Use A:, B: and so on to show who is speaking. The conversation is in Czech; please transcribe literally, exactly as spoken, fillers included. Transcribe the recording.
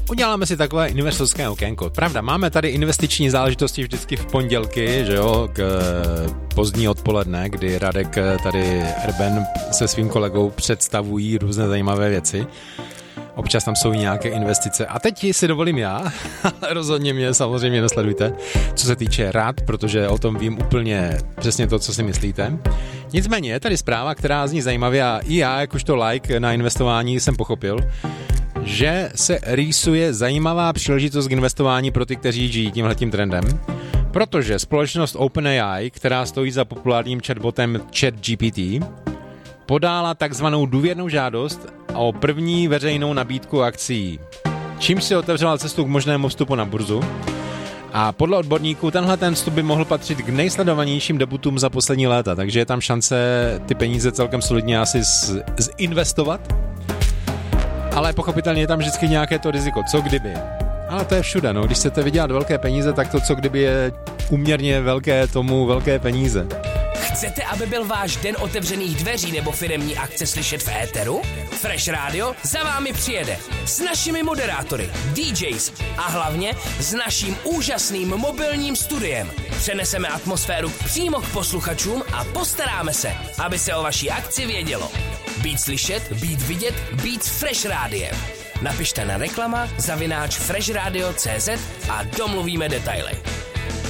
A: Uděláme si takové investorské okénko. Pravda, máme tady investiční záležitosti vždycky v pondělky, že jo, k pozdní odpoledne, kdy Radek tady Erben se svým kolegou představují různé zajímavé věci. Občas tam jsou i nějaké investice. A teď si dovolím já, ale rozhodně mě samozřejmě nesledujte, co se týče rád, protože o tom vím úplně přesně to, co si myslíte. Nicméně je tady zpráva, která zní zajímavě a i já, jakožto like na investování, jsem pochopil, že se rýsuje zajímavá příležitost k investování pro ty, kteří žijí tímhletím trendem, protože společnost OpenAI, která stojí za populárním chatbotem ChatGPT, podala takzvanou důvěrnou žádost o první veřejnou nabídku akcií, čímž si otevřela cestu k možnému vstupu na burzu. A podle odborníků tenhle ten vstup by mohl patřit k nejsledovanějším debutům za poslední léta, takže je tam šance ty peníze celkem solidně asi z- zinvestovat. Ale pochopitelně je tam vždycky nějaké to riziko, co kdyby. Ale to je všude, no. Když chcete vydělat velké peníze, tak to co kdyby je úměrně velké tomu velké peníze.
B: Chcete, aby byl váš den otevřených dveří nebo firemní akce slyšet v éteru? Fresh Radio za vámi přijede s našimi moderátory, D Js a hlavně s naším úžasným mobilním studiem. Přeneseme atmosféru přímo k posluchačům a postaráme se, aby se o vaší akci vědělo. Být slyšet, být vidět, být s Fresh Rádiem. Napište na reklama zavináč freshradio tečka cz a domluvíme detaily.